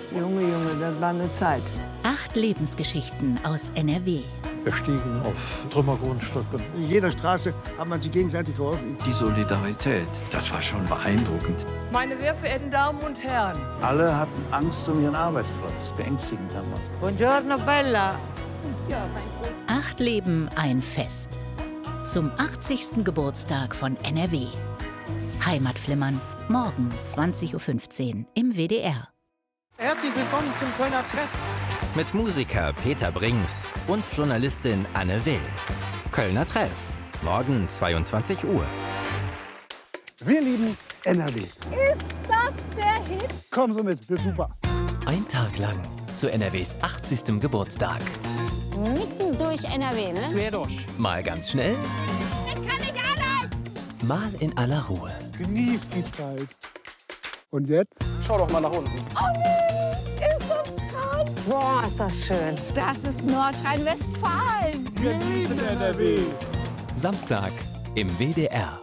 Junge, Junge, das war eine Zeit. 8 Lebensgeschichten aus NRW. Wir stiegen auf Trümmergrundstücke. In jeder Straße hat man sich gegenseitig geholfen. Die Solidarität, das war schon beeindruckend. Meine sehr verehrten Damen und Herren. Alle hatten Angst um ihren Arbeitsplatz. Beängstigend damals. Buongiorno, Bella. 8 Leben, ein Fest. Zum 80. Geburtstag von NRW. Heimatflimmern, morgen 20:15 Uhr im WDR. Herzlich willkommen zum Kölner Treff. Mit Musiker Peter Brings und Journalistin Anne Will. Kölner Treff, morgen 22 Uhr. Wir lieben NRW. Ist das der Hit? Komm so mit, wird super. Ein Tag lang zu NRWs 80. Geburtstag. Mitten durch NRW, ne? Quer durch. Mal ganz schnell, Ich kann nicht anhalten! mal in aller Ruhe. Genießt die Zeit. Und jetzt? Schau doch mal nach unten. Oh nee, ist das krass. Boah, ist das schön. Das ist Nordrhein-Westfalen. Wir lieben NRW. Samstag im WDR.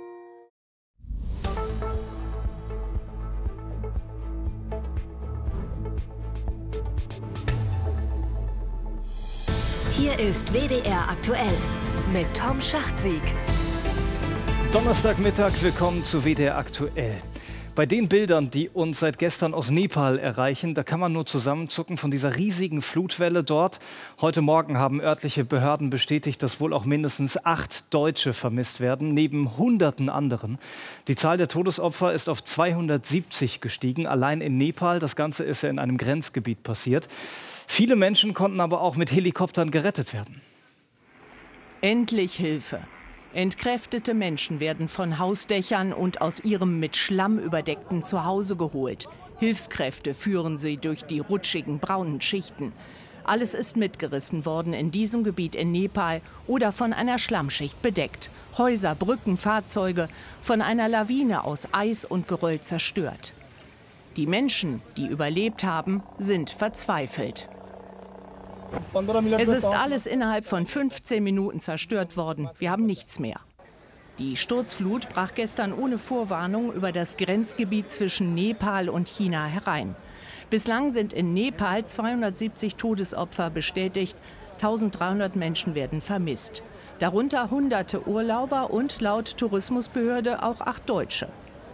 Hier ist WDR aktuell mit Tom Schachtsieg. Donnerstagmittag, willkommen zu WDR aktuell. Bei den Bildern, die uns seit gestern aus Nepal erreichen, da kann man nur zusammenzucken von dieser riesigen Flutwelle dort. Heute Morgen haben örtliche Behörden bestätigt, dass wohl auch mindestens 8 Deutsche vermisst werden, neben Hunderten anderen. Die Zahl der Todesopfer ist auf 270 gestiegen, allein in Nepal. Das Ganze ist ja in einem Grenzgebiet passiert. Viele Menschen konnten aber auch mit Helikoptern gerettet werden. Endlich Hilfe. Entkräftete Menschen werden von Hausdächern und aus ihrem mit Schlamm überdeckten Zuhause geholt. Hilfskräfte führen sie durch die rutschigen braunen Schichten. Alles ist mitgerissen worden in diesem Gebiet in Nepal oder von einer Schlammschicht bedeckt. Häuser, Brücken, Fahrzeuge von einer Lawine aus Eis und Geröll zerstört. Die Menschen, die überlebt haben, sind verzweifelt. Es ist alles innerhalb von 15 Minuten zerstört worden. Wir haben nichts mehr. Die Sturzflut brach gestern ohne Vorwarnung über das Grenzgebiet zwischen Nepal und China herein. Bislang sind in Nepal 270 Todesopfer bestätigt. 1300 Menschen werden vermisst. Darunter Hunderte Urlauber und laut Tourismusbehörde auch 8 Deutsche.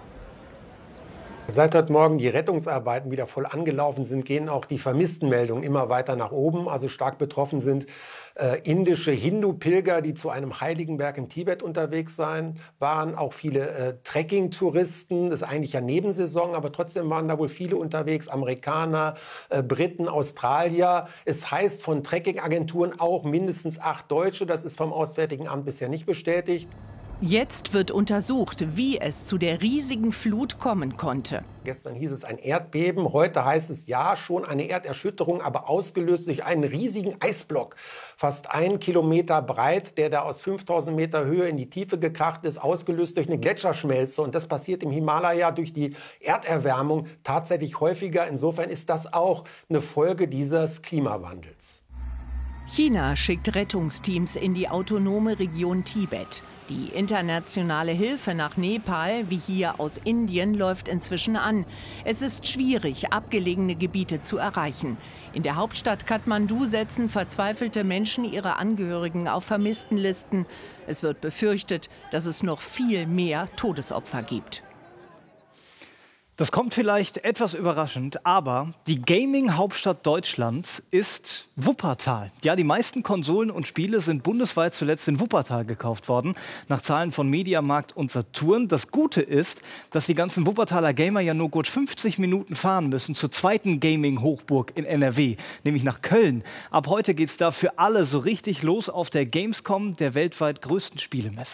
Seit heute Morgen die Rettungsarbeiten wieder voll angelaufen sind, gehen auch die Vermisstenmeldungen immer weiter nach oben. Also stark betroffen sind indische Hindu-Pilger, die zu einem heiligen Berg in Tibet unterwegs waren. Auch viele Trekking-Touristen. Das ist eigentlich ja Nebensaison, aber trotzdem waren da wohl viele unterwegs. Amerikaner, Briten, Australier. Es heißt von Trekking-Agenturen auch mindestens 8 Deutsche. Das ist vom Auswärtigen Amt bisher nicht bestätigt. Jetzt wird untersucht, wie es zu der riesigen Flut kommen konnte. Gestern hieß es ein Erdbeben, heute heißt es ja schon eine Erderschütterung, aber ausgelöst durch einen riesigen Eisblock. Fast 1 Kilometer breit, der da aus 5000 Meter Höhe in die Tiefe gekracht ist, ausgelöst durch eine Gletscherschmelze. Und das passiert im Himalaya durch die Erderwärmung tatsächlich häufiger. Insofern ist das auch eine Folge dieses Klimawandels. China schickt Rettungsteams in die autonome Region Tibet. Die internationale Hilfe nach Nepal, wie hier aus Indien, läuft inzwischen an. Es ist schwierig, abgelegene Gebiete zu erreichen. In der Hauptstadt Kathmandu setzen verzweifelte Menschen ihre Angehörigen auf Vermisstenlisten. Es wird befürchtet, dass es noch viel mehr Todesopfer gibt. Das kommt vielleicht etwas überraschend, aber die Gaming-Hauptstadt Deutschlands ist Wuppertal. Ja, die meisten Konsolen und Spiele sind bundesweit zuletzt in Wuppertal gekauft worden, nach Zahlen von Mediamarkt und Saturn. Das Gute ist, dass die ganzen Wuppertaler Gamer ja nur gut 50 Minuten fahren müssen zur zweiten Gaming-Hochburg in NRW, nämlich nach Köln. Ab heute geht's da für alle so richtig los auf der Gamescom, der weltweit größten Spielemesse.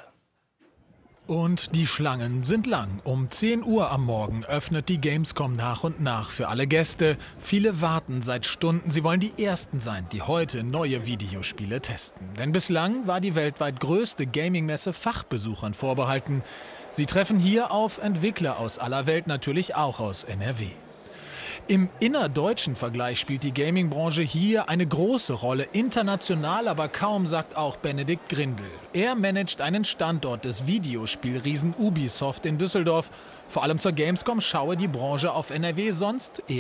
Und die Schlangen sind lang. Um 10 Uhr am Morgen öffnet die Gamescom nach und nach für alle Gäste. Viele warten seit Stunden. Sie wollen die Ersten sein, die heute neue Videospiele testen. Denn bislang war die weltweit größte Gaming-Messe Fachbesuchern vorbehalten. Sie treffen hier auf Entwickler aus aller Welt, natürlich auch aus NRW. Im innerdeutschen Vergleich spielt die Gaming-Branche hier eine große Rolle, international aber kaum, sagt auch Benedikt Grindel. Er managt einen Standort des Videospielriesen Ubisoft in Düsseldorf. Vor allem zur Gamescom schaue die Branche auf NRW sonst eher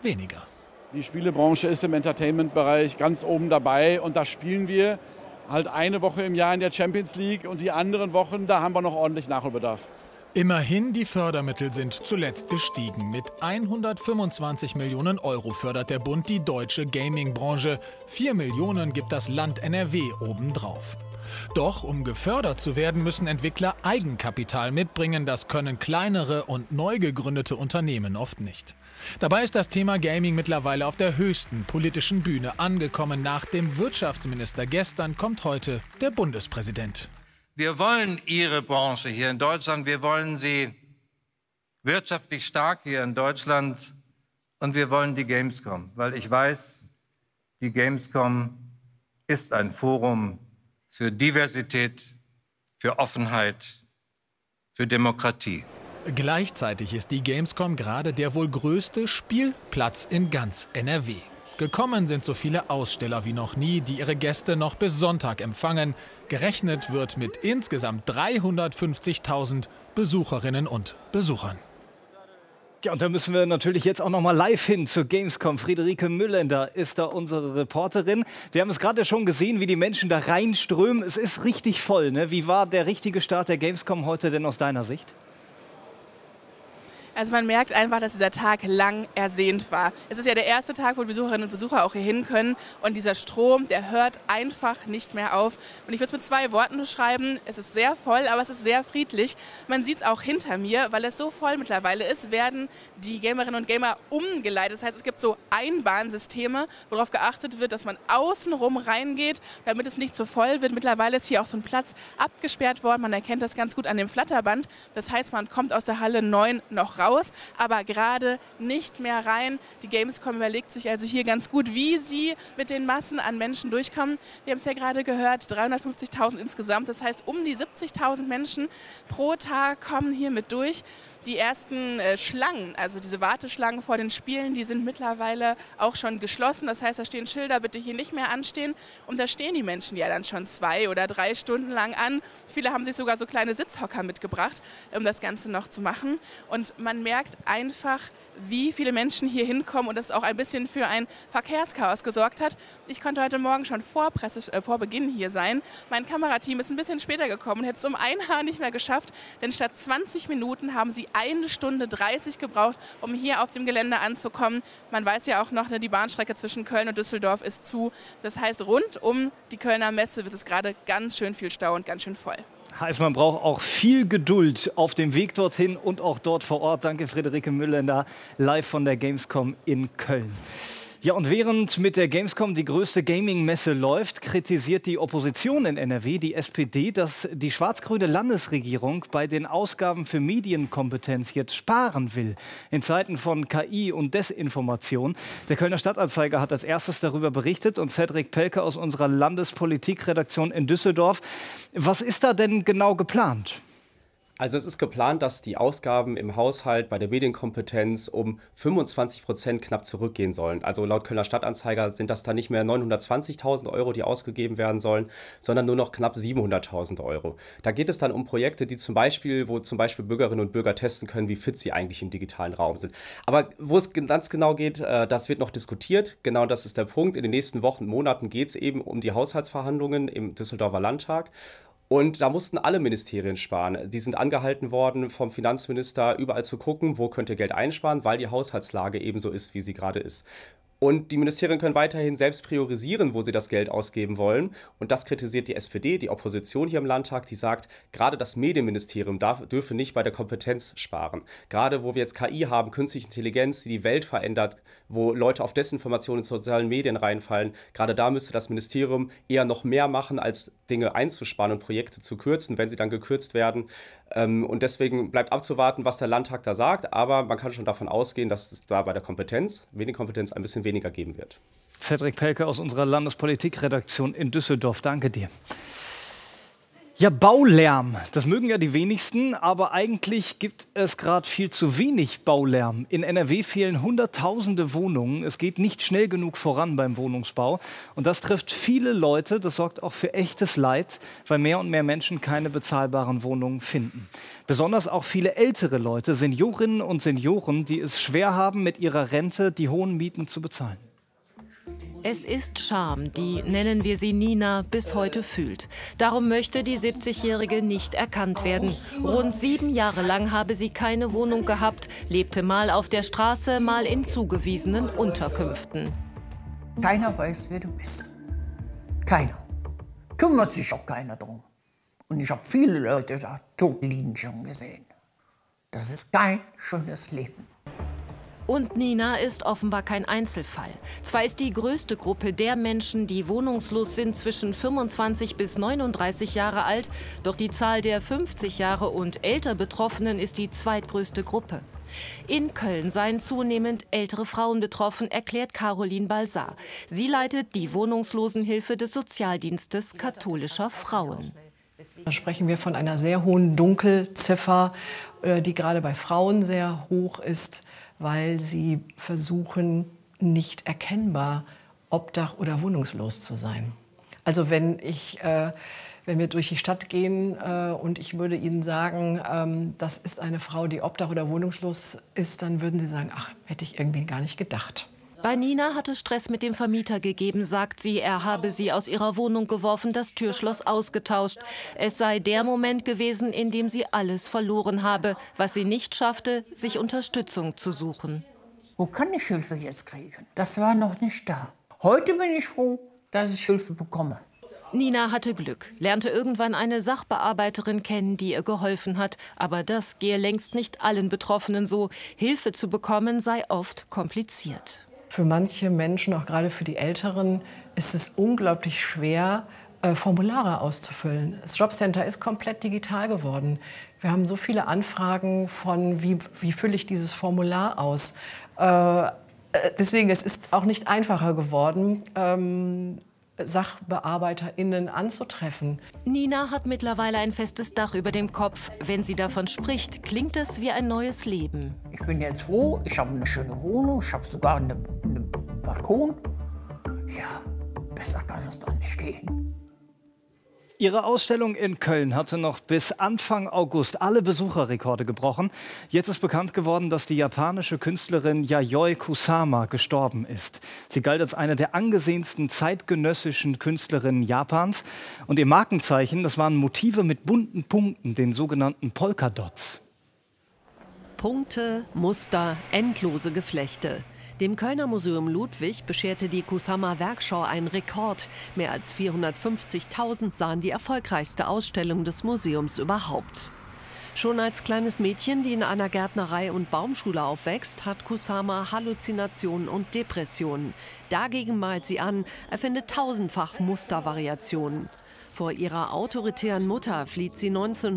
weniger. Die Spielebranche ist im Entertainment-Bereich ganz oben dabei und da spielen wir halt eine Woche im Jahr in der Champions League und die anderen Wochen, da haben wir noch ordentlich Nachholbedarf. Immerhin, die Fördermittel sind zuletzt gestiegen. Mit 125 Millionen Euro fördert der Bund die deutsche Gaming-Branche. 4 Millionen gibt das Land NRW obendrauf. Doch um gefördert zu werden, müssen Entwickler Eigenkapital mitbringen. Das können kleinere und neu gegründete Unternehmen oft nicht. Dabei ist das Thema Gaming mittlerweile auf der höchsten politischen Bühne angekommen. Nach dem Wirtschaftsminister gestern kommt heute der Bundespräsident. Wir wollen Ihre Branche hier in Deutschland. Wir wollen sie wirtschaftlich stark hier in Deutschland. Und wir wollen die Gamescom, weil ich weiß, die Gamescom ist ein Forum für Diversität, für Offenheit, für Demokratie. Gleichzeitig ist die Gamescom gerade der wohl größte Spielplatz in ganz NRW. Gekommen sind so viele Aussteller wie noch nie, die ihre Gäste noch bis Sonntag empfangen. Gerechnet wird mit insgesamt 350.000 Besucherinnen und Besuchern. Ja, und da müssen wir natürlich jetzt auch noch mal live hin zur Gamescom. Friederike Müllender ist da unsere Reporterin. Wir haben es gerade schon gesehen, wie die Menschen da reinströmen. Es ist richtig voll, ne? Wie war der richtige Start der Gamescom heute denn aus deiner Sicht? Also man merkt einfach, dass dieser Tag lang ersehnt war. Es ist ja der erste Tag, wo die Besucherinnen und Besucher auch hier hin können. Und dieser Strom, der hört einfach nicht mehr auf. Und ich würde es mit 2 Worten beschreiben. Es ist sehr voll, aber es ist sehr friedlich. Man sieht es auch hinter mir, weil es so voll mittlerweile ist, werden die Gamerinnen und Gamer umgeleitet. Das heißt, es gibt so Einbahnsysteme, worauf geachtet wird, dass man außenrum reingeht, damit es nicht zu voll wird. Mittlerweile ist hier auch so ein Platz abgesperrt worden. Man erkennt das ganz gut an dem Flatterband. Das heißt, man kommt aus der Halle 9 noch raus, aber gerade nicht mehr rein. Die Gamescom überlegt sich also hier ganz gut, wie sie mit den Massen an Menschen durchkommen. Wir haben es ja gerade gehört, 350.000 insgesamt. Das heißt, um die 70.000 Menschen pro Tag kommen hier mit durch. Die ersten Schlangen, also diese Warteschlangen vor den Spielen, die sind mittlerweile auch schon geschlossen. Das heißt, da stehen Schilder, bitte hier nicht mehr anstehen. Und da stehen die Menschen ja dann schon 2 oder 3 Stunden lang an. Viele haben sich sogar so kleine Sitzhocker mitgebracht, um das Ganze noch zu machen. Und man merkt einfach, wie viele Menschen hier hinkommen und das auch ein bisschen für ein Verkehrschaos gesorgt hat. Ich konnte heute Morgen schon vor Beginn hier sein. Mein Kamerateam ist ein bisschen später gekommen und hätte es um ein Haar nicht mehr geschafft, denn statt 20 Minuten haben sie 1 Stunde 30 gebraucht, um hier auf dem Gelände anzukommen. Man weiß ja auch noch, die Bahnstrecke zwischen Köln und Düsseldorf ist zu. Das heißt, rund um die Kölner Messe wird es gerade ganz schön viel Stau und ganz schön voll. Heißt, man braucht auch viel Geduld auf dem Weg dorthin und auch dort vor Ort. Danke, Friederike Müllender, live von der Gamescom in Köln. Ja, und während mit der Gamescom die größte Gaming-Messe läuft, kritisiert die Opposition in NRW, die SPD, dass die schwarz-grüne Landesregierung bei den Ausgaben für Medienkompetenz jetzt sparen will. In Zeiten von KI und Desinformation. Der Kölner Stadtanzeiger hat als erstes darüber berichtet und Cedric Pelke aus unserer Landespolitikredaktion in Düsseldorf. Was ist da denn genau geplant? Also es ist geplant, dass die Ausgaben im Haushalt bei der Medienkompetenz um 25% knapp zurückgehen sollen. Also laut Kölner Stadtanzeiger sind das dann nicht mehr 920.000 Euro, die ausgegeben werden sollen, sondern nur noch knapp 700.000 Euro. Da geht es dann um Projekte, wo zum Beispiel Bürgerinnen und Bürger testen können, wie fit sie eigentlich im digitalen Raum sind. Aber wo es ganz genau geht, das wird noch diskutiert. Genau das ist der Punkt. In den nächsten Wochen, Monaten geht es eben um die Haushaltsverhandlungen im Düsseldorfer Landtag. Und da mussten alle Ministerien sparen. Die sind angehalten worden vom Finanzminister, überall zu gucken, wo könnt ihr Geld einsparen, weil die Haushaltslage eben so ist, wie sie gerade ist. Und die Ministerien können weiterhin selbst priorisieren, wo sie das Geld ausgeben wollen. Und das kritisiert die SPD, die Opposition hier im Landtag, die sagt, gerade das Medienministerium dürfe nicht bei der Kompetenz sparen. Gerade wo wir jetzt KI haben, künstliche Intelligenz, die die Welt verändert, wo Leute auf Desinformation in sozialen Medien reinfallen, gerade da müsste das Ministerium eher noch mehr machen, als Dinge einzusparen und Projekte zu kürzen, wenn sie dann gekürzt werden. Und deswegen bleibt abzuwarten, was der Landtag da sagt. Aber man kann schon davon ausgehen, dass es da bei der Medienkompetenz ein bisschen weniger geben wird. Cedric Pelke aus unserer Landespolitikredaktion in Düsseldorf. Danke dir. Ja, Baulärm, das mögen ja die wenigsten, aber eigentlich gibt es gerade viel zu wenig Baulärm. In NRW fehlen Hunderttausende Wohnungen. Es geht nicht schnell genug voran beim Wohnungsbau. Und das trifft viele Leute, das sorgt auch für echtes Leid, weil mehr und mehr Menschen keine bezahlbaren Wohnungen finden. Besonders auch viele ältere Leute, Seniorinnen und Senioren, die es schwer haben, mit ihrer Rente die hohen Mieten zu bezahlen. Es ist Scham, die, nennen wir sie Nina, bis heute fühlt. Darum möchte die 70-Jährige nicht erkannt werden. Rund 7 Jahre lang habe sie keine Wohnung gehabt, lebte mal auf der Straße, mal in zugewiesenen Unterkünften. Keiner weiß, wer du bist. Keiner. Kümmert sich auch keiner drum. Und ich habe viele Leute da tot liegen schon gesehen. Das ist kein schönes Leben. Und Nina ist offenbar kein Einzelfall. Zwar ist die größte Gruppe der Menschen, die wohnungslos sind, zwischen 25 bis 39 Jahre alt, doch die Zahl der 50 Jahre und älter Betroffenen ist die zweitgrößte Gruppe. In Köln seien zunehmend ältere Frauen betroffen, erklärt Caroline Balsar. Sie leitet die Wohnungslosenhilfe des Sozialdienstes katholischer Frauen. Da sprechen wir von einer sehr hohen Dunkelziffer, die gerade bei Frauen sehr hoch ist, weil sie versuchen, nicht erkennbar obdach- oder wohnungslos zu sein. Also wenn wir durch die Stadt gehen und ich würde Ihnen sagen, das ist eine Frau, die obdach- oder wohnungslos ist, dann würden Sie sagen, ach, hätte ich irgendwie gar nicht gedacht. Bei Nina hat es Stress mit dem Vermieter gegeben, sagt sie. Er habe sie aus ihrer Wohnung geworfen, das Türschloss ausgetauscht. Es sei der Moment gewesen, in dem sie alles verloren habe, was sie nicht schaffte, sich Unterstützung zu suchen. Wo kann ich Hilfe jetzt kriegen? Das war noch nicht da. Heute bin ich froh, dass ich Hilfe bekomme. Nina hatte Glück, lernte irgendwann eine Sachbearbeiterin kennen, die ihr geholfen hat. Aber das gehe längst nicht allen Betroffenen so. Hilfe zu bekommen sei oft kompliziert. Für manche Menschen, auch gerade für die Älteren, ist es unglaublich schwer, Formulare auszufüllen. Das Jobcenter ist komplett digital geworden. Wir haben so viele Anfragen von, wie fülle ich dieses Formular aus? Deswegen, es ist auch nicht einfacher geworden, SachbearbeiterInnen anzutreffen. Nina hat mittlerweile ein festes Dach über dem Kopf. Wenn sie davon spricht, klingt es wie ein neues Leben. Ich bin jetzt froh, ich habe eine schöne Wohnung, ich habe sogar einen Balkon. Ja, besser kann es doch nicht gehen. Ihre Ausstellung in Köln hatte noch bis Anfang August alle Besucherrekorde gebrochen. Jetzt ist bekannt geworden, dass die japanische Künstlerin Yayoi Kusama gestorben ist. Sie galt als eine der angesehensten zeitgenössischen Künstlerinnen Japans. Und ihr Markenzeichen, das waren Motive mit bunten Punkten, den sogenannten Polkadots. Punkte, Muster, endlose Geflechte. Dem Kölner Museum Ludwig bescherte die Kusama-Werkschau einen Rekord. Mehr als 450.000 sahen die erfolgreichste Ausstellung des Museums überhaupt. Schon als kleines Mädchen, die in einer Gärtnerei und Baumschule aufwächst, hat Kusama Halluzinationen und Depressionen. Dagegen malt sie an, erfindet tausendfach Mustervariationen. Vor ihrer autoritären Mutter flieht sie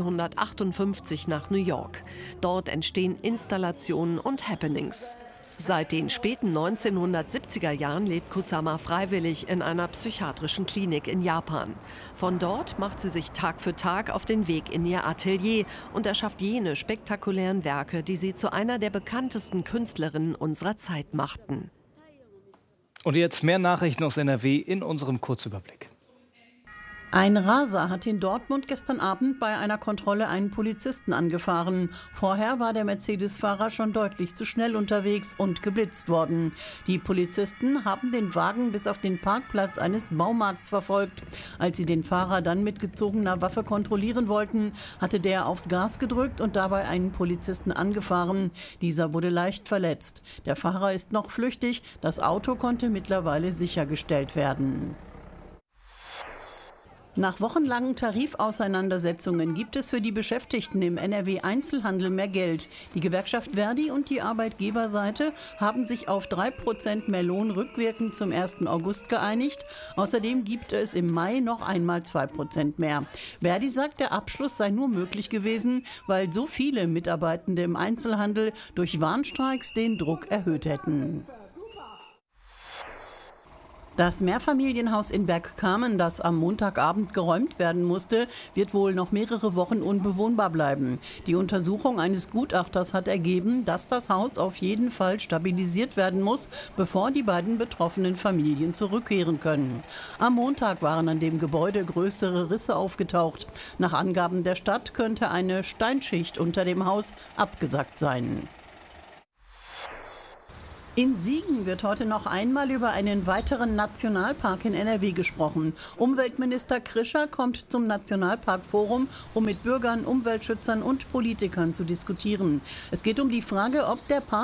1958 nach New York. Dort entstehen Installationen und Happenings. Seit den späten 1970er Jahren lebt Kusama freiwillig in einer psychiatrischen Klinik in Japan. Von dort macht sie sich Tag für Tag auf den Weg in ihr Atelier und erschafft jene spektakulären Werke, die sie zu einer der bekanntesten Künstlerinnen unserer Zeit machten. Und jetzt mehr Nachrichten aus NRW in unserem Kurzüberblick. Ein Raser hat in Dortmund gestern Abend bei einer Kontrolle einen Polizisten angefahren. Vorher war der Mercedes-Fahrer schon deutlich zu schnell unterwegs und geblitzt worden. Die Polizisten haben den Wagen bis auf den Parkplatz eines Baumarkts verfolgt. Als sie den Fahrer dann mit gezogener Waffe kontrollieren wollten, hatte der aufs Gas gedrückt und dabei einen Polizisten angefahren. Dieser wurde leicht verletzt. Der Fahrer ist noch flüchtig. Das Auto konnte mittlerweile sichergestellt werden. Nach wochenlangen Tarifauseinandersetzungen gibt es für die Beschäftigten im NRW-Einzelhandel mehr Geld. Die Gewerkschaft Verdi und die Arbeitgeberseite haben sich auf 3% mehr Lohn rückwirkend zum 1. August geeinigt. Außerdem gibt es im Mai noch einmal 2% mehr. Verdi sagt, der Abschluss sei nur möglich gewesen, weil so viele Mitarbeitende im Einzelhandel durch Warnstreiks den Druck erhöht hätten. Das Mehrfamilienhaus in Bergkamen, das am Montagabend geräumt werden musste, wird wohl noch mehrere Wochen unbewohnbar bleiben. Die Untersuchung eines Gutachters hat ergeben, dass das Haus auf jeden Fall stabilisiert werden muss, bevor die beiden betroffenen Familien zurückkehren können. Am Montag waren an dem Gebäude größere Risse aufgetaucht. Nach Angaben der Stadt könnte eine Steinschicht unter dem Haus abgesackt sein. In Siegen wird heute noch einmal über einen weiteren Nationalpark in NRW gesprochen. Umweltminister Krischer kommt zum Nationalparkforum, um mit Bürgern, Umweltschützern und Politikern zu diskutieren. Es geht um die Frage, ob der Park